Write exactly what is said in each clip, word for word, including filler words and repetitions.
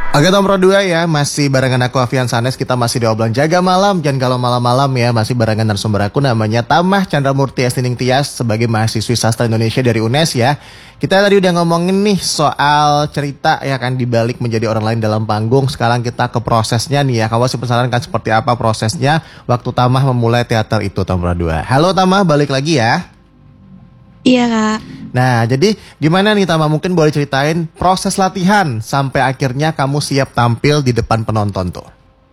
Oke nomor dua ya, masih barengan aku Avian Sanes, kita masih di obrolan jaga malam. Dan kalau malam-malam ya, masih barengan narasumber aku namanya Tamah Chandramurti Estining Tias sebagai mahasiswi sastra Indonesia dari U N E S ya. Kita tadi udah ngomongin nih soal cerita ya kan dibalik menjadi orang lain dalam panggung. Sekarang kita ke prosesnya nih ya. Kamu masih penasaran kan seperti apa prosesnya waktu Tamah memulai teater itu nomor dua. Halo Tamah, balik lagi ya. Iya kak. Nah jadi gimana nih Tama, mungkin boleh ceritain proses latihan sampai akhirnya kamu siap tampil di depan penonton tuh.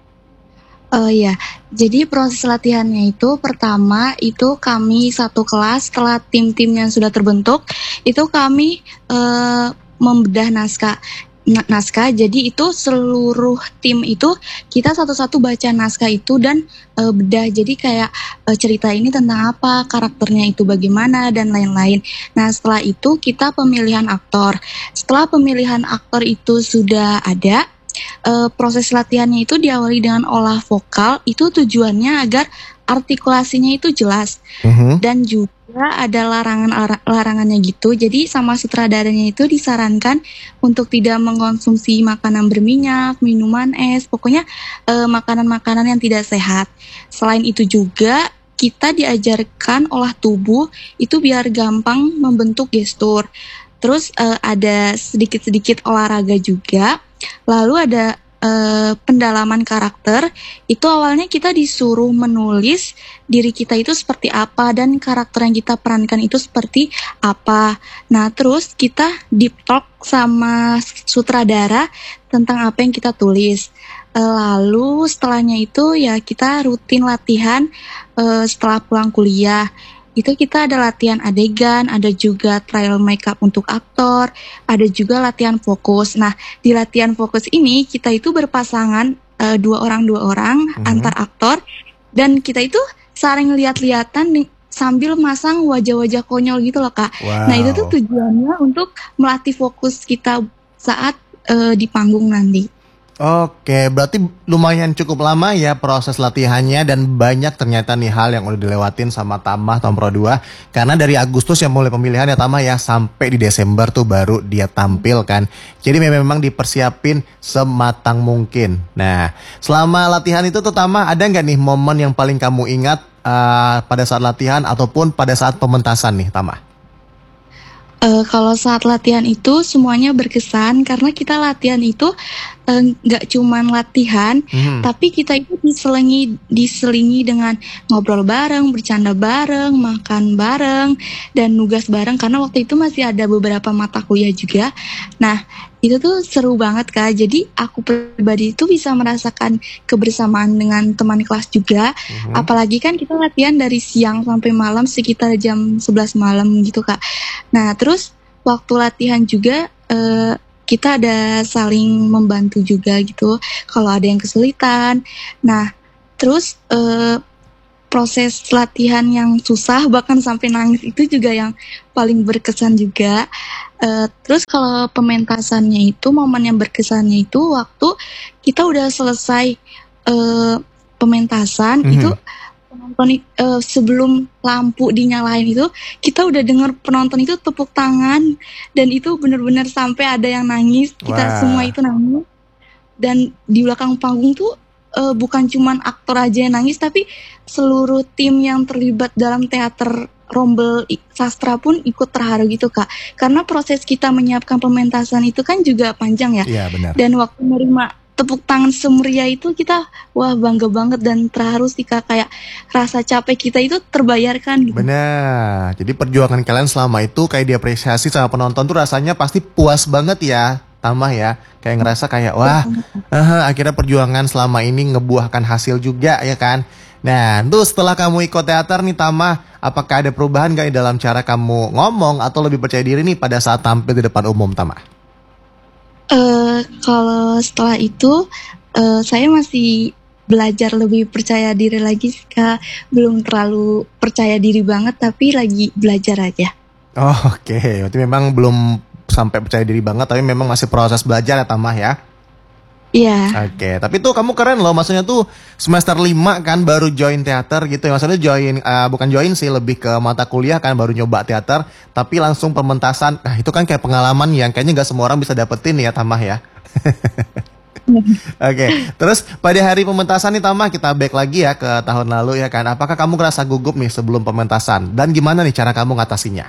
Oh iya, jadi proses latihannya itu pertama itu kami satu kelas setelah tim-tim yang sudah terbentuk itu kami uh, membedah naskah. Na- naskah jadi itu seluruh tim itu kita satu-satu baca naskah itu dan uh, bedah jadi kayak uh, cerita ini tentang apa, karakternya itu bagaimana dan lain-lain. Nah setelah itu kita pemilihan aktor. Setelah pemilihan aktor itu sudah ada, uh, proses latihannya itu diawali dengan olah vokal. Itu tujuannya agar artikulasinya itu jelas. Uh-huh. Dan juga ada larangan larangannya gitu. Jadi sama sutradaranya itu disarankan untuk tidak mengkonsumsi makanan berminyak, minuman es, pokoknya eh, makanan-makanan yang tidak sehat. Selain itu juga kita diajarkan olah tubuh itu biar gampang membentuk gestur. Terus eh, ada sedikit-sedikit olahraga juga. Lalu ada Uh, pendalaman karakter. Itu awalnya kita disuruh menulis diri kita itu seperti apa dan karakter yang kita perankan itu seperti apa. Nah terus kita deep talk sama sutradara tentang apa yang kita tulis. Uh, lalu setelahnya itu ya kita rutin latihan uh, setelah pulang kuliah. Itu kita ada latihan adegan, ada juga trial makeup untuk aktor, ada juga latihan fokus. Nah, di latihan fokus ini kita itu berpasangan uh, dua orang dua orang mm-hmm. antar aktor dan kita itu saling lihat-lihatan sambil masang wajah-wajah konyol gitu loh Kak. Wow. Nah, itu tuh tujuannya untuk melatih fokus kita saat uh, di panggung nanti. Oke, berarti lumayan cukup lama ya proses latihannya dan banyak ternyata nih hal yang udah dilewatin sama Tamah nomor dua. Karena dari Agustus yang mulai pemilihan ya Tamah ya sampai di Desember tuh baru dia tampil kan. Jadi memang dipersiapin sematang mungkin. Nah, selama latihan itu tuh Tamah ada nggak nih momen yang paling kamu ingat uh, pada saat latihan ataupun pada saat pementasan nih Tamah? Uh, kalau saat latihan itu semuanya berkesan karena kita latihan itu nggak uh, cuman latihan, hmm. tapi kita itu diselingi diselingi dengan ngobrol bareng, bercanda bareng, makan bareng, dan nugas bareng karena waktu itu masih ada beberapa mata kuliah juga. Nah itu tuh seru banget Kak. Jadi aku pribadi itu bisa merasakan kebersamaan dengan teman kelas juga. Mm-hmm. Apalagi kan kita latihan dari siang sampai malam sekitar jam sebelas malam gitu Kak. Nah terus waktu latihan juga eh, kita ada saling membantu juga gitu. Kalau ada yang kesulitan. Nah terus eh, proses latihan yang susah bahkan sampai nangis itu juga yang paling berkesan juga. Uh, terus kalau pementasannya itu momen yang berkesannya itu waktu kita udah selesai uh, pementasan mm-hmm. itu penonton uh, sebelum lampu dinyalain itu kita udah dengar penonton itu tepuk tangan dan itu benar-benar sampai ada yang nangis. Kita wow. semua itu nangis dan di belakang panggung tuh uh, bukan cuman aktor aja yang nangis tapi seluruh tim yang terlibat dalam teater Rombel Sastra pun ikut terharu gitu Kak. Karena proses kita menyiapkan pementasan itu kan juga panjang ya. Iya benar. Dan waktu menerima tepuk tangan semeriah itu kita wah bangga banget dan terharu sih Kak. Kayak rasa capek kita itu terbayarkan gitu. Benar. Jadi perjuangan kalian selama itu kayak diapresiasi sama penonton tuh rasanya pasti puas banget ya Tamah ya. Kayak ngerasa kayak wah uh, akhirnya perjuangan selama ini ngebuahkan hasil juga ya kan. Nah, tuh setelah kamu ikut teater nih Tamah, apakah ada perubahan gak dalam cara kamu ngomong atau lebih percaya diri nih pada saat tampil di depan umum Tamah? Uh, kalau setelah itu uh, saya masih belajar lebih percaya diri lagi Kak. Belum terlalu percaya diri banget tapi lagi belajar aja. Oh, oke, okay. Berarti memang belum sampai percaya diri banget tapi memang masih proses belajar ya Tamah ya? Iya. Oke, okay. Tapi tuh kamu keren loh, maksudnya tuh semester lima kan baru join teater gitu ya. Maksudnya join, uh, bukan join sih, lebih ke mata kuliah kan baru nyoba teater. Tapi langsung pementasan, nah itu kan kayak pengalaman yang kayaknya gak semua orang bisa dapetin ya Tamah ya. Oke, terus pada hari pementasan nih Tama, kita back lagi ya ke tahun lalu ya kan. Apakah kamu ngerasa gugup nih sebelum pementasan? Dan gimana nih cara kamu ngatasinya?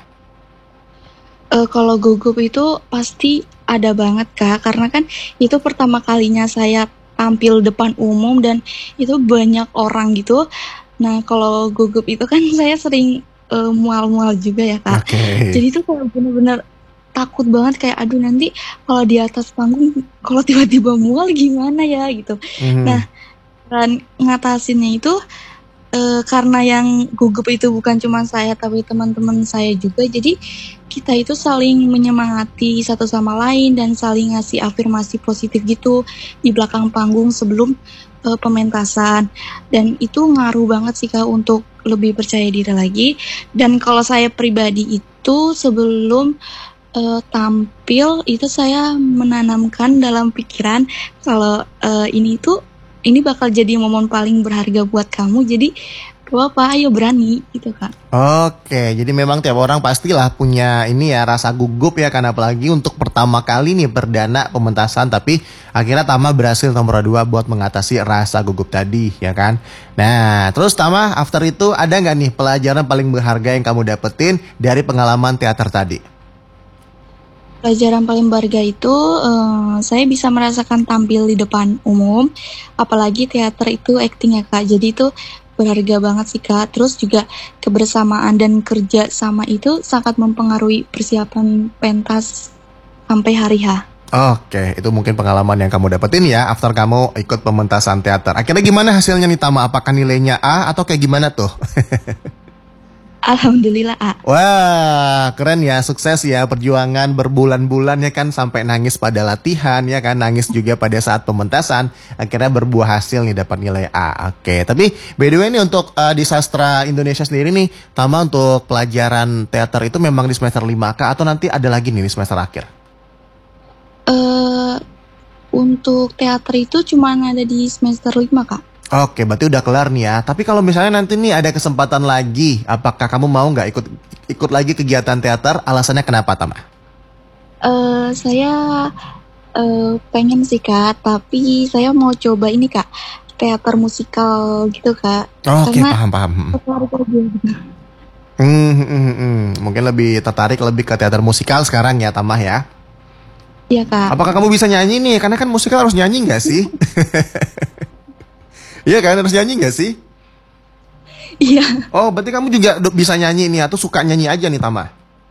Eh, kalau gugup itu pasti ada banget Kak, karena kan itu pertama kalinya saya tampil depan umum dan itu banyak orang gitu. Nah, kalau gugup itu kan saya sering eh, mual-mual juga ya Kak. Oke. Jadi itu kayak bener-bener takut banget kayak aduh nanti kalau di atas panggung kalau tiba-tiba mual gimana ya gitu. Mhm. Nah, dan ngatasinnya itu eh, karena yang gugup itu bukan cuma saya tapi teman-teman saya juga. Jadi kita itu saling menyemangati satu sama lain dan saling ngasih afirmasi positif gitu di belakang panggung sebelum eh, pementasan. Dan itu ngaruh banget sih Kak untuk lebih percaya diri lagi. Dan kalau saya pribadi itu sebelum eh, tampil itu saya menanamkan dalam pikiran kalau eh, ini tuh ini bakal jadi momen paling berharga buat kamu. Jadi gak apa-apa, ayo berani gitu Kak. Oke, jadi memang tiap orang pastilah punya ini ya rasa gugup ya kan, apalagi untuk pertama kali nih perdana pementasan, tapi akhirnya Tama berhasil nomor dua buat mengatasi rasa gugup tadi ya kan. Nah, terus Tama after itu ada nggak nih pelajaran paling berharga yang kamu dapetin dari pengalaman teater tadi? Pelajaran paling berharga itu eh, saya bisa merasakan tampil di depan umum, apalagi teater itu acting ya Kak. Jadi itu berharga banget sih Kak. Terus juga kebersamaan dan kerja sama itu sangat mempengaruhi persiapan pentas sampai hari H. Oke, itu mungkin pengalaman yang kamu dapetin ya after kamu ikut pementasan teater. Akhirnya gimana hasilnya nih Tama? Apakah nilainya A atau kayak gimana tuh? Alhamdulillah A. Wah, keren ya, sukses ya perjuangan berbulan-bulan ya kan sampai nangis pada latihan ya kan, nangis juga pada saat pementasan, akhirnya berbuah hasil nih dapat nilai A. Oke, tapi by the way nih untuk uh, di sastra Indonesia sendiri nih, Tama untuk pelajaran teater itu memang di semester lima kah atau nanti ada lagi nih di semester akhir? Eh untuk teater itu cuma ada di semester lima Kak. Oke, berarti udah kelar nih ya. Tapi kalau misalnya nanti nih ada kesempatan lagi, apakah kamu mau nggak ikut ikut lagi kegiatan teater? Alasannya kenapa, Tama? Eh saya eh, pengen sih Kak, tapi saya mau coba ini Kak, teater musikal gitu Kak. Oke, Karena paham paham. tertarik aja gitu. Hmm, hmm, hmm, hmm. Mungkin lebih tertarik lebih ke teater musikal sekarang ya, Tamah ya. Iya Kak. Apakah kamu bisa nyanyi nih? Karena kan musikal harus nyanyi nggak sih? Iya kan, harus nyanyi nggak sih? Iya. Oh, berarti kamu juga do- bisa nyanyi nih atau suka nyanyi aja nih, Tamah?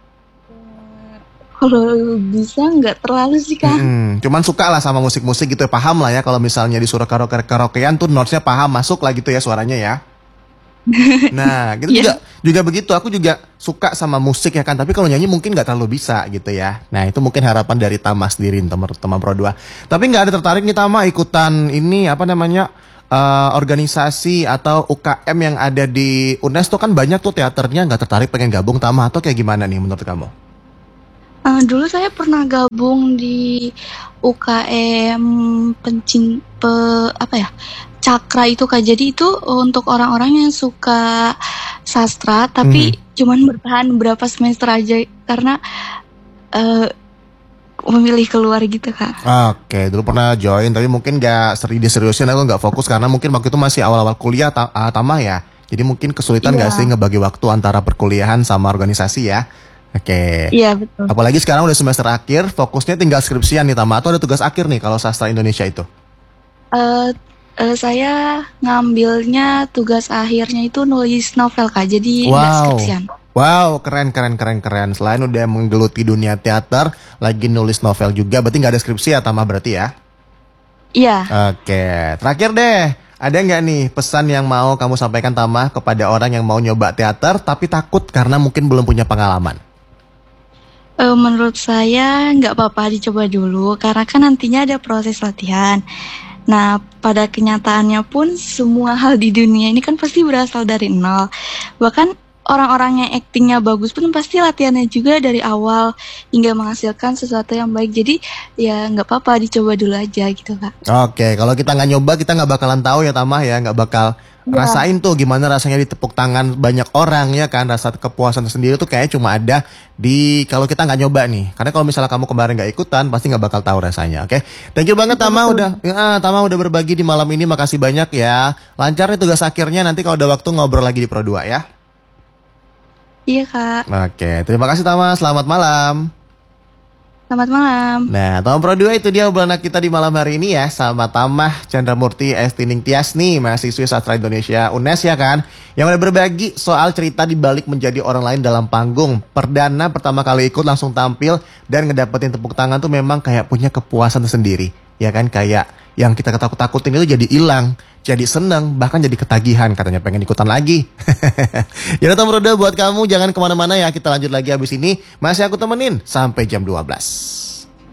Kalau bisa nggak terlalu sih Kak. Hmm, cuman suka lah sama musik-musik gitu ya, paham lah ya kalau misalnya disuruh karaoke karaokean tuh notesnya paham masuk lah gitu ya suaranya ya. Nah, gitu juga Iya. juga begitu. Aku juga suka sama musik ya kan, tapi kalau nyanyi mungkin nggak terlalu bisa gitu ya. Nah, itu mungkin harapan dari Tama sendiri, teman-teman Pro dua. Tapi nggak ada tertarik nih Tama ikutan ini apa namanya eh, organisasi atau U K M yang ada di UNES tuh kan banyak tuh teaternya, nggak tertarik pengen gabung Tama atau kayak gimana nih menurut kamu? Eh, dulu saya pernah gabung di U K M pencin pe, apa ya Cakra itu Kak. Jadi itu untuk orang-orang yang suka sastra, tapi Mhm. cuman bertahan berapa semester aja karena eh, memilih keluar gitu Kak. Oke, dulu pernah join tapi mungkin nggak seri diseriusin, aku nggak fokus karena mungkin waktu itu masih awal-awal kuliah ta- ah, Tama ya. Jadi mungkin kesulitan nggak sih Iya, ngebagi waktu antara perkuliahan sama organisasi ya. Oke. iya betul. Apalagi sekarang udah semester akhir, fokusnya tinggal skripsian nih Tama. Atau ada tugas akhir nih kalau sastra Indonesia itu? Eh, eh, saya ngambilnya tugas akhirnya itu nulis novel Kak. Jadi nggak Wow. skripsian. Wow, keren, keren, keren, keren. Selain udah menggeluti dunia teater, lagi nulis novel juga. Berarti nggak ada skripsi ya Tama berarti ya? Iya. Oke, terakhir deh. Ada nggak nih pesan yang mau kamu sampaikan Tama kepada orang yang mau nyoba teater tapi takut karena mungkin belum punya pengalaman? Eh, menurut saya nggak apa-apa dicoba dulu karena kan nantinya ada proses latihan. Nah, pada kenyataannya pun semua hal di dunia ini kan pasti berasal dari nol. Bahkan orang-orang yang aktingnya bagus pun pasti latihannya juga dari awal hingga menghasilkan sesuatu yang baik. Jadi ya nggak apa-apa, dicoba dulu aja gitu Kak. Oke, kalau kita nggak nyoba kita nggak bakalan tahu ya Tamah ya, nggak bakal Ya, rasain tuh gimana rasanya ditepuk tangan banyak orang ya kan. Rasa kepuasan sendiri tuh kayaknya cuma ada di kalau kita nggak nyoba nih. Karena kalau misalnya kamu kemarin nggak ikutan pasti nggak bakal tahu rasanya. Oke, thank you banget Tamah betul. udah ya, Tamah udah berbagi di malam ini. Makasih banyak ya. Lancar nih tugas akhirnya, nanti kalau ada waktu ngobrol lagi di Pro dua ya. Iya Kak. Oke, terima kasih Tamah. Selamat malam. Selamat malam. Nah, Tom Pro dua itu dia obrolan kita di malam hari ini ya sama Tamah Chandramurti Estining Tiasni, mahasiswi sastra Indonesia U N E S ya kan, yang udah berbagi soal cerita di balik menjadi orang lain dalam panggung. Perdana pertama kali ikut langsung tampil dan ngedapetin tepuk tangan tuh memang kayak punya kepuasan tersendiri. Ya kan, kayak yang kita ketakut-takutin itu jadi hilang, jadi seneng, bahkan jadi ketagihan, katanya pengen ikutan lagi. Yaudah Tom Pro dua buat kamu jangan kemana-mana ya, kita lanjut lagi habis ini. Masih aku temenin sampai jam dua belas.